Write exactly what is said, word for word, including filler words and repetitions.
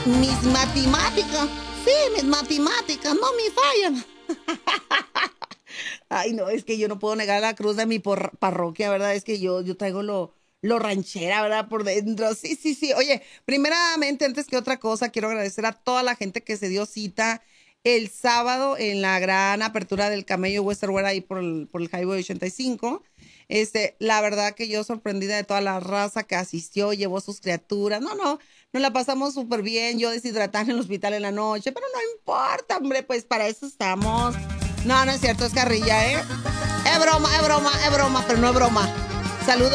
Mis matemáticas, sí, mis matemáticas no me fallan. Ay, no, es que yo no puedo negar la cruz de mi por- parroquia, ¿verdad? Es que yo, yo traigo lo, lo ranchera, ¿verdad? Por dentro. Sí, sí, sí. Oye, primeramente, antes que otra cosa, quiero agradecer a toda la gente que se dio cita el sábado en la gran apertura del Camello Westerware ahí por el, por el Highway ochenta y cinco. Este, la verdad que yo sorprendida de toda la raza que asistió, llevó sus criaturas. No, no, nos la pasamos súper bien. Yo deshidratada en el hospital en la noche, pero no importa, hombre, pues para eso estamos. No, no es cierto, es carrilla, ¿eh? Es broma, es broma, es broma, pero no es broma. Saludos.